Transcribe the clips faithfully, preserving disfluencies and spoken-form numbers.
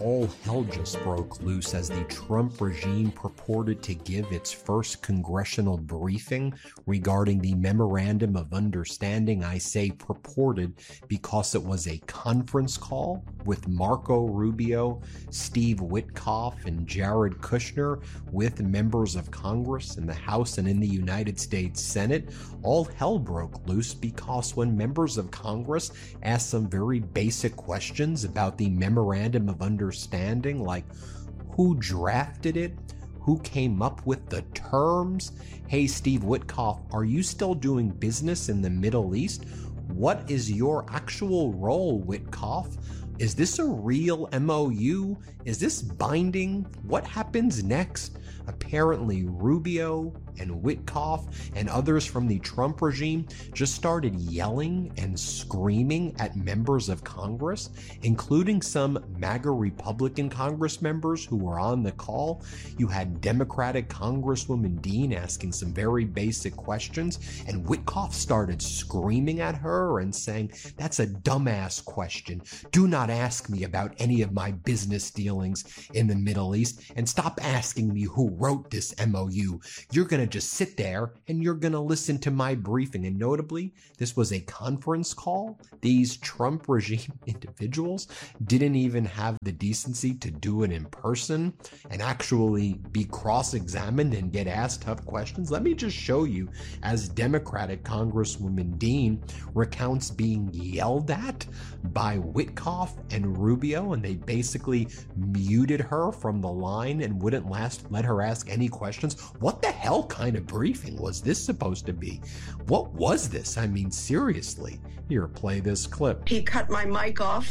all hell just broke loose as the Trump regime purported to give its first congressional briefing regarding the Memorandum of Understanding. I say purported because it was a conference call with Marco Rubio, Steve Witkoff, and Jared Kushner with members of Congress in the House and in the United States Senate. All hell broke loose because when members of Congress asked some very basic questions about the Memorandum of Understanding, like who drafted it, who came up with the terms, hey, Steve Witkoff, are you still doing business in the Middle East? What is your actual role, Witkoff? Is this a real M O U? Is this binding? What happens next? Apparently, Rubio and Witkoff and others from the Trump regime just started yelling and screaming at members of Congress, including some MAGA Republican Congress members who were on the call. You had Democratic Congresswoman Dean asking some very basic questions, and Witkoff started screaming at her and saying, "That's a dumbass question. Do not ask me about any of my business dealings in the Middle East, and stop asking me who wrote this M O U. You're going to just sit there and you're going to listen to my briefing." And notably, this was a conference call. These Trump regime individuals didn't even have the decency to do it in person and actually be cross-examined and get asked tough questions. Let me just show you as Democratic Congresswoman Dean recounts being yelled at by Witkoff and Rubio, and they basically muted her from the line and wouldn't last let her ask any questions. What the hell kind of briefing was this supposed to be? What was this? I mean, seriously. Here, play this clip. He cut my mic off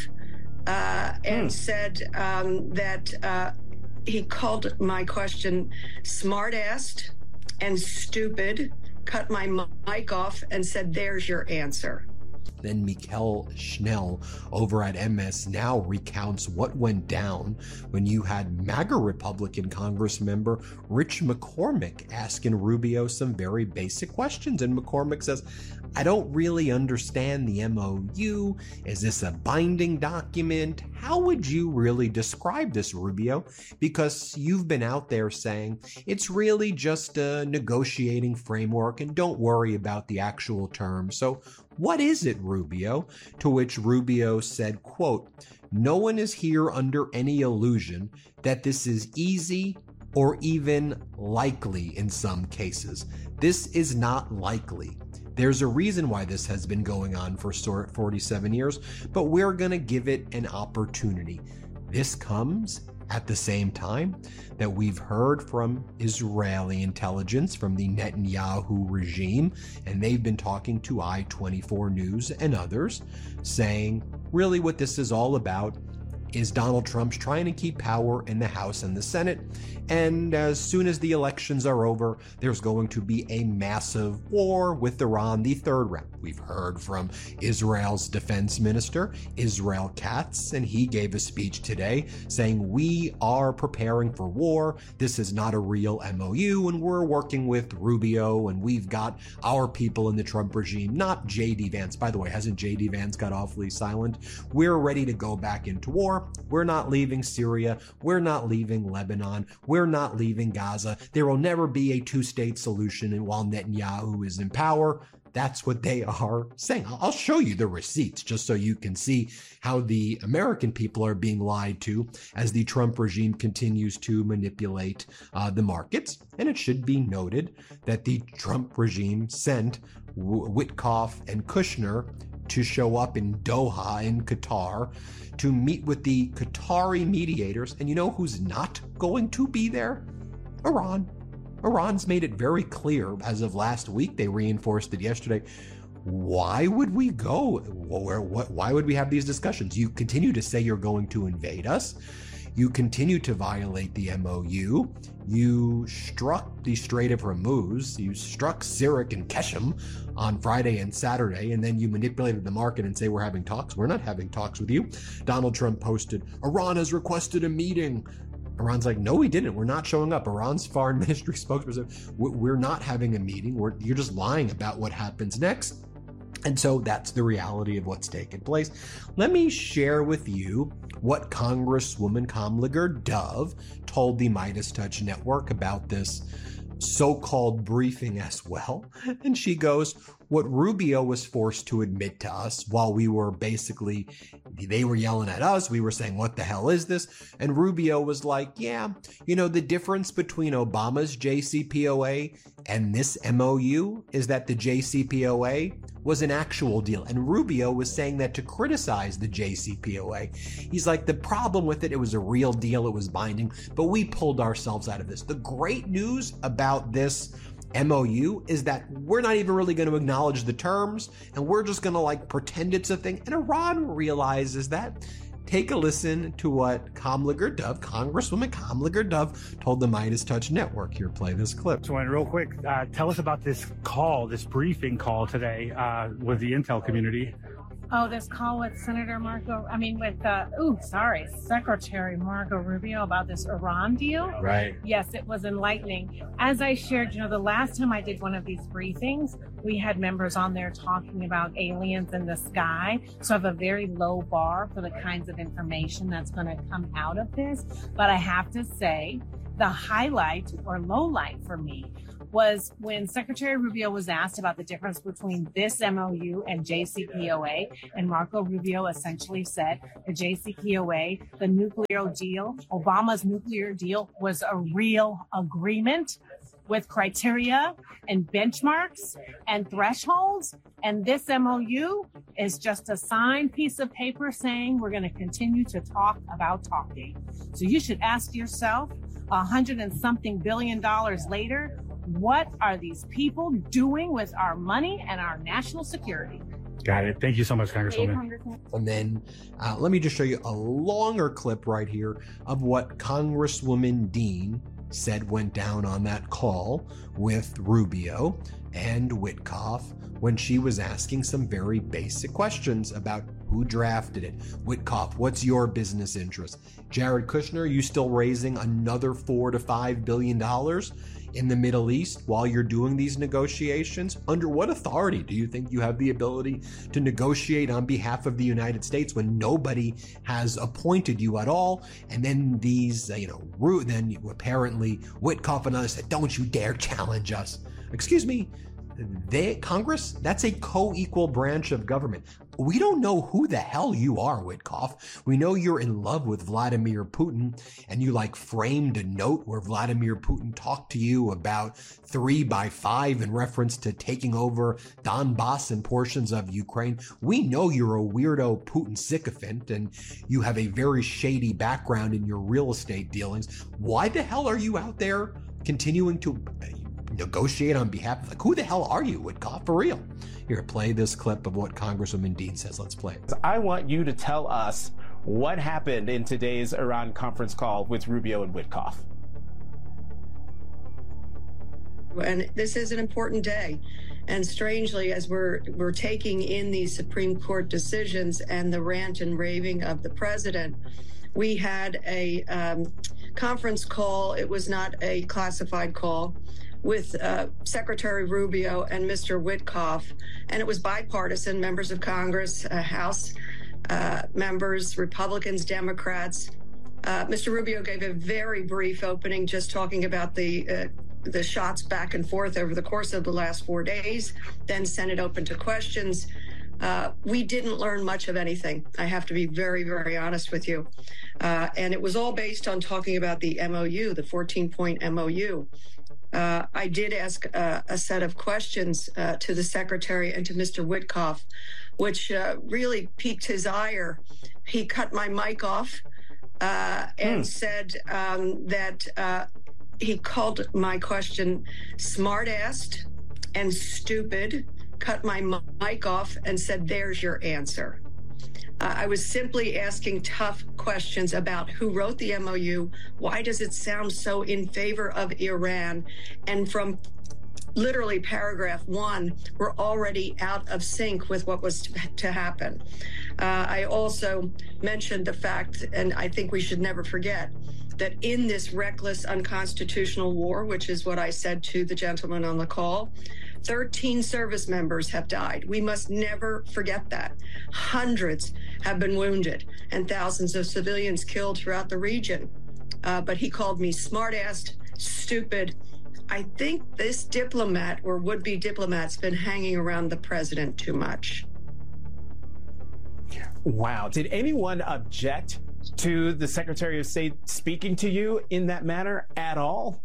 uh, and hmm. said um, that uh, he called my question smart-assed and stupid, cut my mic off and said, "There's your answer." Then Mikkel Schnell over at M S Now recounts what went down when you had MAGA Republican Congress member Rich McCormick asking Rubio some very basic questions. And McCormick says, "I don't really understand the M O U. Is this a binding document? How would you really describe this, Rubio? Because you've been out there saying it's really just a negotiating framework and don't worry about the actual terms. So what is it, Rubio?" To which Rubio said, quote, "No one is here under any illusion that this is easy or even likely in some cases. This is not likely. There's a reason why this has been going on for forty-seven years, but we're going to give it an opportunity." This comes at the same time that we've heard from Israeli intelligence from the Netanyahu regime, and they've been talking to I twenty-four News and others, saying really what this is all about is Donald Trump's trying to keep power in the House and the Senate, and as soon as the elections are over, there's going to be a massive war with Iran, the third round. We've heard from Israel's defense minister, Israel Katz, and he gave a speech today saying, "We are preparing for war. This is not a real M O U, and we're working with Rubio, and we've got our people in the Trump regime, not J D Vance." By the way, hasn't J D Vance got awfully silent? "We're ready to go back into war. We're not leaving Syria. We're not leaving Lebanon. We're not leaving Gaza. There will never be a two-state solution while Netanyahu is in power." That's what they are saying. I'll show you the receipts just so you can see how the American people are being lied to as the Trump regime continues to manipulate uh, the markets. And it should be noted that the Trump regime sent Witkoff and Kushner to show up in Doha in Qatar to meet with the Qatari mediators. And you know who's not going to be there? Iran. Iran's made it very clear as of last week. They reinforced it yesterday. Why would we go? Where, what, why would we have these discussions? You continue to say you're going to invade us. You continue to violate the M O U. You struck the Strait of Hormuz. You struck Sirik and Keshem on Friday and Saturday, and then you manipulated the market and say we're having talks. We're not having talks with you. Donald Trump posted, "Iran has requested a meeting." Iran's like, "No, we didn't. We're not showing up." Iran's foreign ministry spokesperson, "We're not having a meeting. We're, you're just lying about what happens next." And so that's the reality of what's taken place. Let me share with you what Congresswoman Kamlager Dove told the Midas Touch Network about this so-called briefing as well. And she goes, what Rubio was forced to admit to us while we were basically, they were yelling at us, we were saying, what the hell is this? And Rubio was like, yeah, you know, the difference between Obama's J C P O A and this M O U is that the J C P O A was an actual deal. And Rubio was saying that to criticize the J C P O A. He's like, the problem with it, it was a real deal, it was binding, but we pulled ourselves out of this. The great news about this M O U is that we're not even really going to acknowledge the terms, and we're just going to like pretend it's a thing. And Iran realizes that. Take a listen to what Kamlager Dove, Congresswoman Kamlager Dove, told the Midas Touch Network. Here, play this clip. So, real quick, uh, tell us about this call, this briefing call today uh, with the intel community. Oh, this call with Senator Marco, I mean with, uh, ooh, sorry, Secretary Marco Rubio about this Iran deal. Right. Yes, it was enlightening. As I shared, you know, the last time I did one of these briefings, we had members on there talking about aliens in the sky. So I have a very low bar for the kinds of information that's going to come out of this. But I have to say, the highlight or low light for me was when Secretary Rubio was asked about the difference between this M O U and J C P O A, and Marco Rubio essentially said the J C P O A, the nuclear deal, Obama's nuclear deal was a real agreement with criteria and benchmarks and thresholds. And this M O U is just a signed piece of paper saying we're going to continue to talk about talking. So you should ask yourself, a hundred and something billion dollars later, what are these people doing with our money and our national security? Got it. Thank you so much, Congresswoman. And then uh, let me just show you a longer clip right here of what Congresswoman Dean said went down on that call with Rubio and Witkoff when she was asking some very basic questions about who drafted it. Witkoff, what's your business interest? Jared Kushner, you still raising another four to five billion dollars in the Middle East while you're doing these negotiations? Under what authority do you think you have the ability to negotiate on behalf of the United States when nobody has appointed you at all? And then these, uh, you know, then you, apparently Witkoff and others said, don't you dare challenge us. Excuse me, they, Congress, that's a co-equal branch of government. We don't know who the hell you are, Witkoff. We know you're in love with Vladimir Putin, and you like framed a note where Vladimir Putin talked to you about three by five in reference to taking over Donbass and portions of Ukraine. We know you're a weirdo Putin sycophant, and you have a very shady background in your real estate dealings. Why the hell are you out there continuing to negotiate on behalf of, like, who the hell are you, Witkoff, for real? Here, play this clip of what Congresswoman Dean says. Let's play it. I want you to tell us what happened in today's Iran conference call with Rubio and Witkoff. And this is an important day. And strangely, as we're we're taking in these Supreme Court decisions and the rant and raving of the president, we had a um, conference call. It was not a classified call with uh, Secretary Rubio and Mister Witkoff, and it was bipartisan, members of Congress, uh, House uh, members, Republicans, Democrats. Uh, Mister Rubio gave a very brief opening, just talking about the uh, the shots back and forth over the course of the last four days, then sent it open to questions. Uh, we didn't learn much of anything. I have to be very, very honest with you. Uh, and it was all based on talking about the M O U, the fourteen-point M O U. Uh, I did ask uh, a set of questions uh, to the secretary and to Mister Witkoff, which uh, really piqued his ire. He cut my mic off uh, and hmm. said um, that uh, he called my question smart-assed and stupid, cut my mic off and said, there's your answer. Uh, I was simply asking tough questions about who wrote the M O U, why does it sound so in favor of Iran, and from literally paragraph one, we're already out of sync with what was to, to happen. Uh, I also mentioned the fact, and I think we should never forget, that in this reckless, unconstitutional war, which is what I said to the gentleman on the call, thirteen service members have died. We must never forget that. Hundreds have been wounded and thousands of civilians killed throughout the region. Uh, but he called me smart-assed, stupid. I think this diplomat or would-be diplomat's been hanging around the president too much. Wow. Did anyone object to the Secretary of State speaking to you in that manner at all?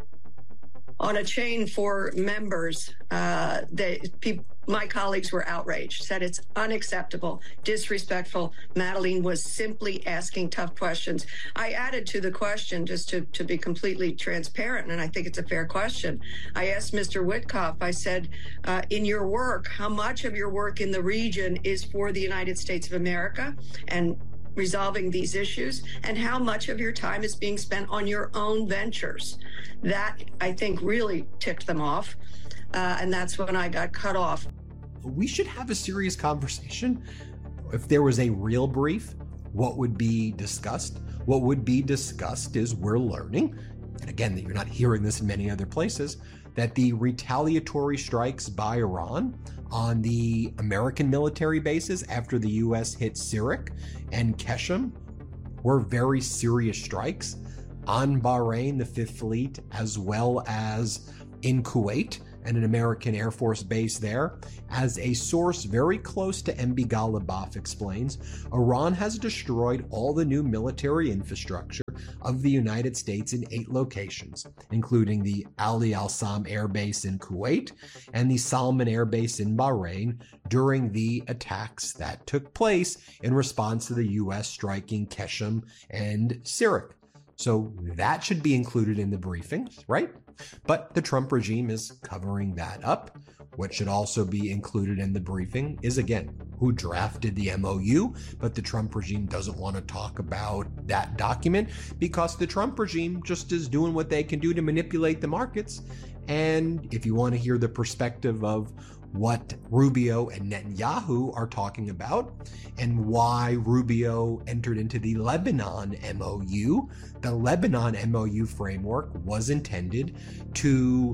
On a chain for members, uh, they, pe- my colleagues were outraged, said it's unacceptable, disrespectful. Madeleine was simply asking tough questions. I added to the question, just to, to be completely transparent, and I think it's a fair question. I asked Mister Witkoff, I said, uh, in your work, how much of your work in the region is for the United States of America and resolving these issues, and how much of your time is being spent on your own ventures? That, I think, really ticked them off, uh, and that's when I got cut off. We should have a serious conversation. If there was a real brief, what would be discussed? What would be discussed is we're learning, and again, that you're not hearing this in many other places, that the retaliatory strikes by Iran on the American military bases after the U S hit Sirak and Keshem were very serious strikes on Bahrain, the Fifth Fleet, as well as in Kuwait and an American Air Force base there. As a source very close to M B Ghalibaf explains, Iran has destroyed all the new military infrastructure of the United States in eight locations, including the Ali Al-Sam Air Base in Kuwait and the Salman Air Base in Bahrain during the attacks that took place in response to the U S striking Keshem and Sirak. So that should be included in the briefings, right? But the Trump regime is covering that up. What should also be included in the briefing is, again, who drafted the M O U, but the Trump regime doesn't want to talk about that document because the Trump regime just is doing what they can do to manipulate the markets. And if you want to hear the perspective of what Rubio and Netanyahu are talking about and why Rubio entered into the Lebanon M O U, the Lebanon M O U framework was intended to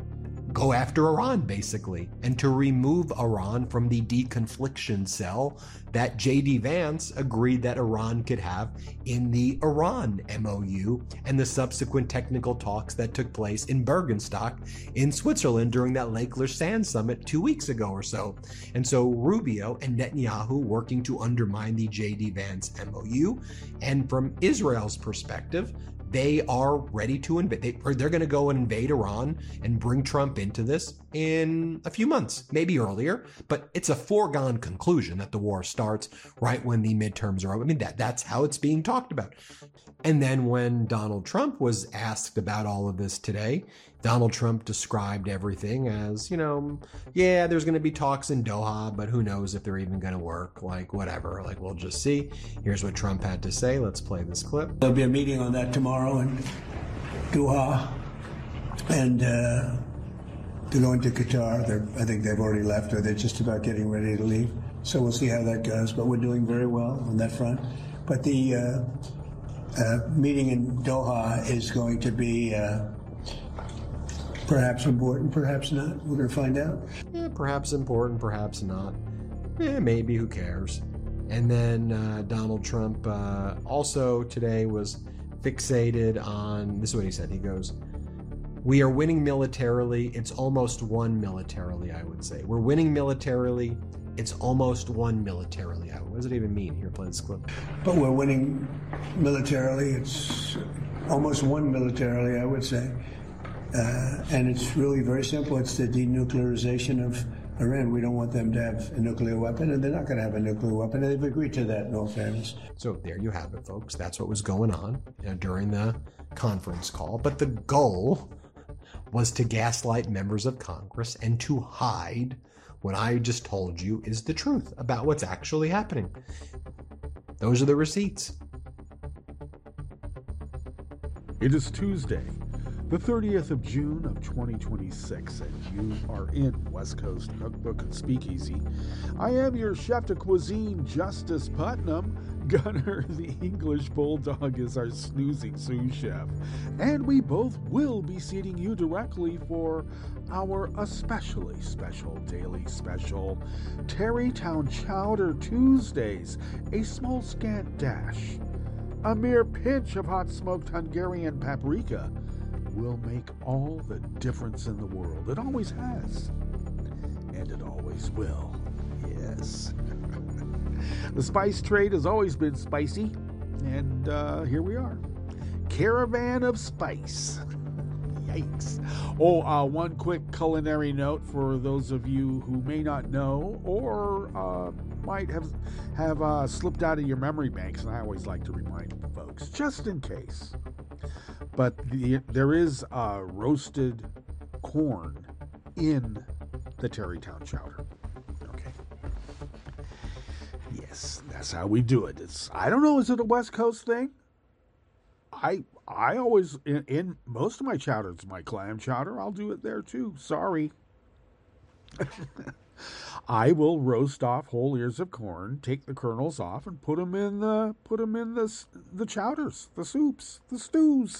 go after Iran, basically, and to remove Iran from the deconfliction cell that J D Vance agreed that Iran could have in the Iran M O U and the subsequent technical talks that took place in Bergenstock in Switzerland during that Lake Lausanne summit two weeks ago or so. And so Rubio and Netanyahu working to undermine the J D Vance M O U. And from Israel's perspective, they are ready to invade. They, or they're going to go and invade Iran and bring Trump into this in a few months, maybe earlier. But it's a foregone conclusion that the war starts right when the midterms are over. I mean, that that's how it's being talked about. And then when Donald Trump was asked about all of this today, Donald Trump described everything as, you know, yeah, there's going to be talks in Doha, but who knows if they're even going to work, like whatever, like we'll just see. Here's what Trump had to say. Let's play this clip. There'll be a meeting on that tomorrow in Doha, and uh, they're going to Qatar. They're, I think they've already left, or they're just about getting ready to leave. So we'll see how that goes, but we're doing very well on that front. But the uh, uh, meeting in Doha is going to be uh, perhaps important, perhaps not. We're going to find out. Yeah, perhaps important, perhaps not. Eh, maybe, who cares? And then uh, Donald Trump uh, also today was fixated on, this is what he said. He goes, we are winning militarily. It's almost won militarily, I would say. We're winning militarily. It's almost won militarily. What does it even mean? Here, play this clip. But we're winning militarily. It's almost won militarily, I would say. Uh, and it's really very simple. It's the denuclearization of Iran. We don't want them to have a nuclear weapon, and they're not going to have a nuclear weapon. And they've agreed to that, in all fairness. So there you have it, folks. That's what was going on you know, during the conference call. But the goal was to gaslight members of Congress and to hide what I just told you is the truth about what's actually happening. Those are the receipts. It is Tuesday, the thirtieth of June of twenty twenty-six, and you are in West Coast Cookbook and Speakeasy. I am your chef de cuisine, Justice Putnam, Gunner, the English Bulldog, is our snoozing sous chef, and we both will be seating you directly for our especially special daily special, Tarrytown Chowder Tuesdays, a small scant dash, a mere pinch of hot smoked Hungarian paprika will make all the difference in the world. It always has, and it always will. Yes. The spice trade has always been spicy, and uh, here we are. Caravan of Spice. Yikes. Oh, uh, one quick culinary note for those of you who may not know or uh, might have have uh, slipped out of your memory banks, and I always like to remind folks, just in case. But the, there is uh, roasted corn in the Tarrytown Chowder. Okay. Yes, that's how we do it. It's, I don't know, is it a West Coast thing? I I always, in, in most of my chowders, my clam chowder, I'll do it there too. Sorry. I will roast off whole ears of corn, take the kernels off, and put them in the put them in the the chowders, the soups, the stews.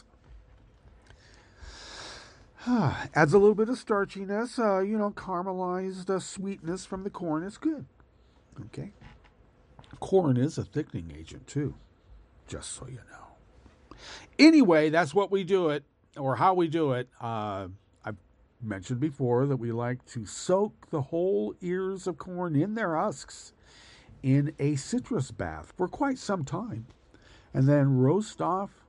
Adds a little bit of starchiness, uh, you know, caramelized uh, sweetness from the corn. It's good. Okay. Corn is a thickening agent too, just so you know. Anyway, that's what we do it, or how we do it. Uh, I've mentioned before that we like to soak the whole ears of corn in their husks in a citrus bath for quite some time, and then roast off